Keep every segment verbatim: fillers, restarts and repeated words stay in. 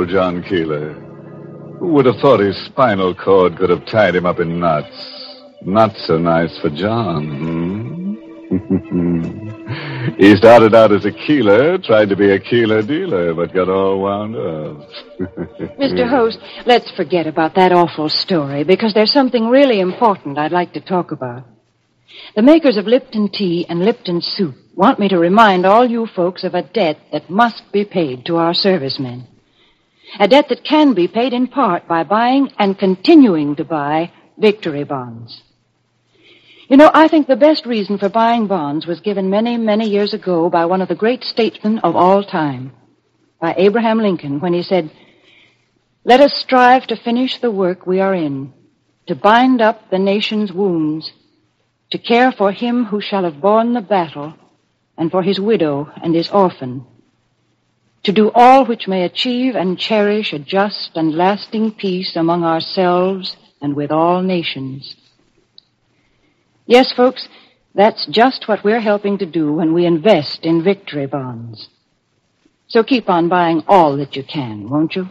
John Keeler. Who would have thought his spinal cord could have tied him up in knots? Not so nice for John, hmm? He started out as a Keeler, tried to be a Keeler dealer, but got all wound up. Mister Host, let's forget about that awful story, because there's something really important I'd like to talk about. The makers of Lipton Tea and Lipton Soup want me to remind all you folks of a debt that must be paid to our servicemen. A debt that can be paid in part by buying and continuing to buy victory bonds. You know, I think the best reason for buying bonds was given many, many years ago by one of the great statesmen of all time, by Abraham Lincoln, when he said, "Let us strive to finish the work we are in, to bind up the nation's wounds, to care for him who shall have borne the battle, and for his widow and his orphan, to do all which may achieve and cherish a just and lasting peace among ourselves and with all nations." Yes, folks, that's just what we're helping to do when we invest in victory bonds. So keep on buying all that you can, won't you?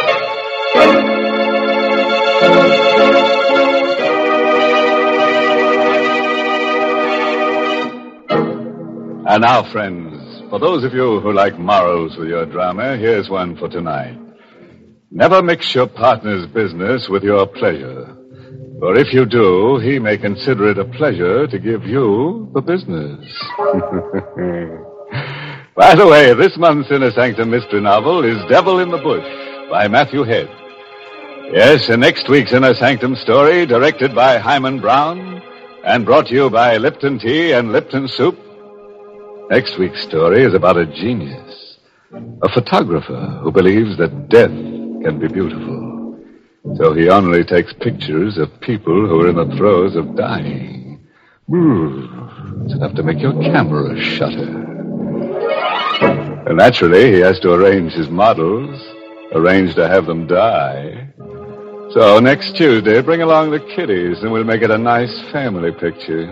And now, friends, for those of you who like morals with your drama, here's one for tonight. Never mix your partner's business with your pleasure. For if you do, he may consider it a pleasure to give you the business. By the way, this month's Inner Sanctum mystery novel is Devil in the Bush by Matthew Head. Yes, and next week's Inner Sanctum story, directed by Hyman Brown and brought to you by Lipton Tea and Lipton Soup. Next week's story is about a genius, a photographer who believes that death can be beautiful. So he only takes pictures of people who are in the throes of dying. It's enough to make your camera shudder. And naturally, he has to arrange his models, arrange to have them die. So next Tuesday, bring along the kiddies, and we'll make it a nice family picture.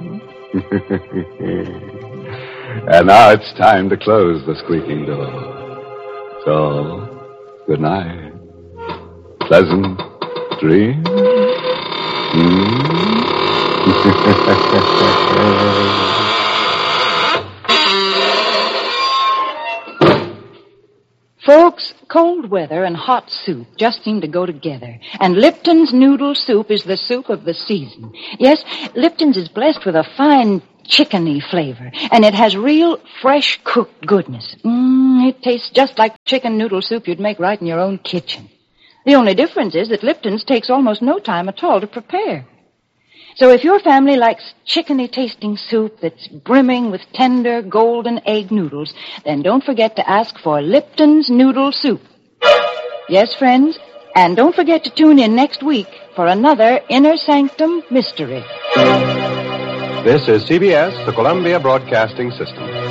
And now it's time to close the squeaking door. So, good night. Pleasant dreams. Mm. Folks, cold weather and hot soup just seem to go together. And Lipton's Noodle Soup is the soup of the season. Yes, Lipton's is blessed with a fine chickeny flavor, and it has real fresh cooked goodness. Mmm, it tastes just like chicken noodle soup you'd make right in your own kitchen. The only difference is that Lipton's takes almost no time at all to prepare. So if your family likes chickeny-tasting soup that's brimming with tender golden egg noodles, then don't forget to ask for Lipton's Noodle Soup. Yes, friends, and don't forget to tune in next week for another Inner Sanctum Mystery. This is C B S, the Columbia Broadcasting System.